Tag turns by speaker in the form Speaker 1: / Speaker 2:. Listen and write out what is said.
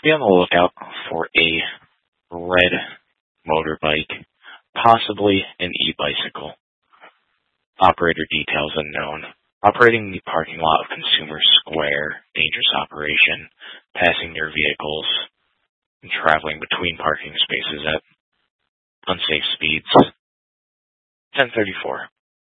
Speaker 1: Be on the lookout for a red motorbike, possibly an e-bicycle. Operator details unknown. Operating the parking lot of Consumer Square, dangerous operation, passing near vehicles, and traveling between parking spaces at unsafe speeds. 1034.